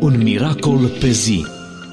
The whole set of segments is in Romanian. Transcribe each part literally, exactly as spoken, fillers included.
Un miracol pe zi.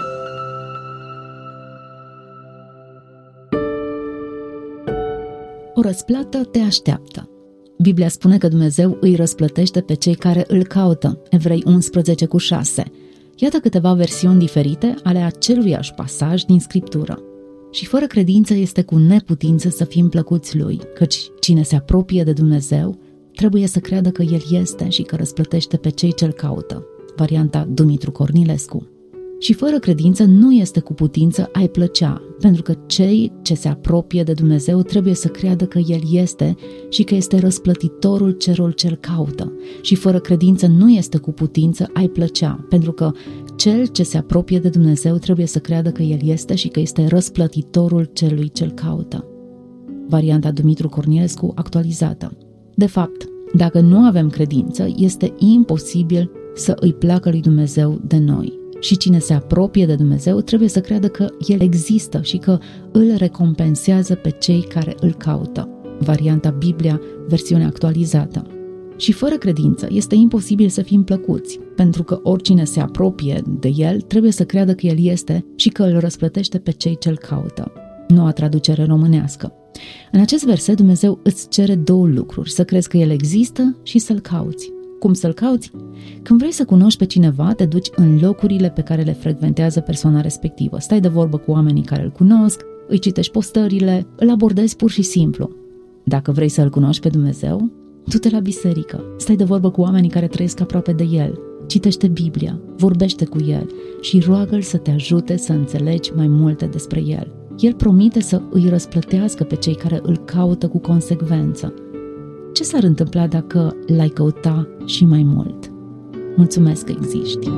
O răsplată te așteaptă. Biblia spune că Dumnezeu îi răsplătește pe cei care îl caută. Evrei unsprezece cu șase. Iată câteva versiuni diferite ale aceluiași pasaj din Scriptură. Și fără credință este cu neputință să fim plăcuți lui, căci cine se apropie de Dumnezeu trebuie să creadă că El este și că răsplătește pe cei ce-L caută. Varianta Dumitru Cornilescu. Și fără credință nu este cu putință a-i plăcea, pentru că cei ce se apropie de Dumnezeu trebuie să creadă că El este și că este răsplătitorul celor ce-L caută. Și fără credință nu este cu putință a-i plăcea, pentru că cel ce se apropie de Dumnezeu trebuie să creadă că El este și că este răsplătitorul celui ce-L caută. Varianta Dumitru Cornilescu actualizată. De fapt, dacă nu avem credință, este imposibil să îi placă lui Dumnezeu de noi. Și cine se apropie de Dumnezeu trebuie să creadă că El există și că îl recompensează pe cei care îl caută. Varianta Biblia, versiunea actualizată. Și fără credință este imposibil să fim plăcuți, pentru că oricine se apropie de El trebuie să creadă că El este și că îl răsplătește pe cei ce îl caută. Noua traducere românească. În acest verset Dumnezeu îți cere două lucruri, să crezi că El există și să-L cauți. Cum să-L cauți? Când vrei să cunoști pe cineva, te duci în locurile pe care le frecventează persoana respectivă. Stai de vorbă cu oamenii care îl cunosc, îi citești postările, îl abordezi pur și simplu. Dacă vrei să-L cunoști pe Dumnezeu, du-te la biserică, stai de vorbă cu oamenii care trăiesc aproape de El, citește Biblia, vorbește cu El și roagă-L să te ajute să înțelegi mai multe despre El. El promite să îi răsplătească pe cei care îl caută cu consecvență. Ce s-ar întâmpla dacă l-ai căuta și mai mult? Mulțumesc că existi!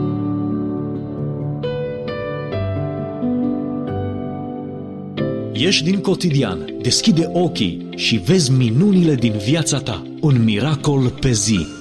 Ieși din cotidian, deschide ochii și vezi minunile din viața ta. Un miracol pe zi.